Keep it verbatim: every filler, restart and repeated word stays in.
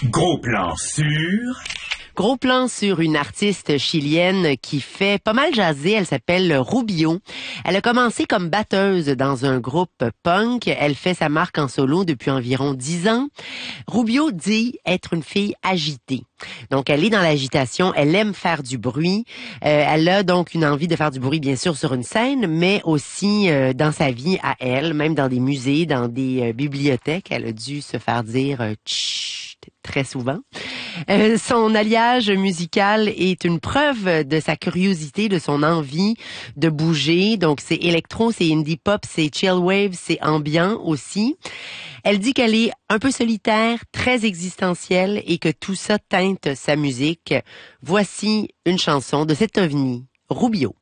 Gros plan sur... Gros plan sur une artiste chilienne qui fait pas mal jaser. Elle s'appelle Rubio. Elle a commencé comme batteuse dans un groupe punk. Elle fait sa marque en solo depuis environ dix ans. Rubio dit être une fille agitée. Donc, elle est dans l'agitation. Elle aime faire du bruit. Euh, elle a donc une envie de faire du bruit, bien sûr, sur une scène, mais aussi euh, dans sa vie à elle, même dans des musées, dans des euh, bibliothèques. Elle a dû se faire dire euh, « tchut » très souvent. Euh, son alliage musical est une preuve de sa curiosité, de son envie de bouger. Donc, c'est électro, c'est indie pop, c'est chill wave, c'est ambiant aussi. Elle dit qu'elle est un peu solitaire, très existentielle et que tout ça teinte sa musique. Voici une chanson de cet ovni, Rubio.